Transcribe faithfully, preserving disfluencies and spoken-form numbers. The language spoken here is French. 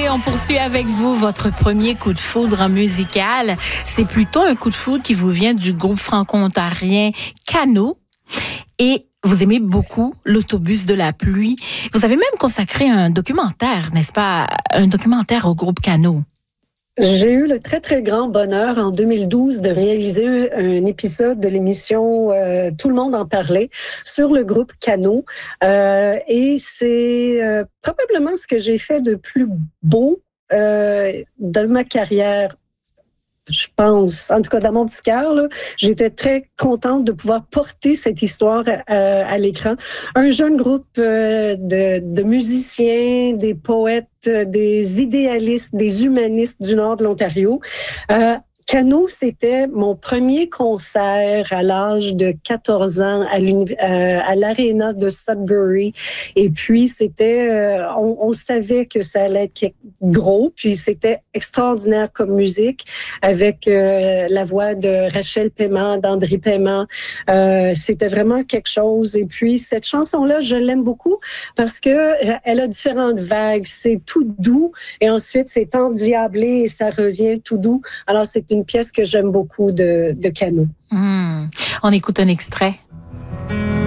Allez, on poursuit avec vous votre premier coup de foudre musical. C'est plutôt un coup de foudre qui vous vient du groupe franco-ontarien Cano. Et vous aimez beaucoup l'autobus de la pluie. Vous avez même consacré un documentaire, n'est-ce pas? Un documentaire au groupe Cano. J'ai eu le très, très grand bonheur en deux mille douze de réaliser un épisode de l'émission euh, Tout le monde en parlait sur le groupe Cano. Euh, et c'est euh, probablement ce que j'ai fait de plus beau euh, dans ma carrière. Je pense, en tout cas dans mon petit cœur, là, j'étais très contente de pouvoir porter cette histoire euh, à l'écran. Un jeune groupe euh, de, de musiciens, des poètes, des idéalistes, des humanistes du nord de l'Ontario. Euh, Cano, c'était mon premier concert à l'âge de quatorze ans à, euh, à l'aréna de Sudbury. Et puis, c'était, euh, on, on savait que ça allait être gros, puis c'était extraordinaire comme musique, avec euh, la voix de Rachel Paiement, d'André Paiement. Euh, c'était vraiment quelque chose. Et puis, cette chanson-là, je l'aime beaucoup parce que euh, elle a différentes vagues. C'est tout doux, et ensuite, c'est endiablé et ça revient tout doux. Alors, c'est une pièce que j'aime beaucoup de, de Cano. Mmh. On écoute un extrait.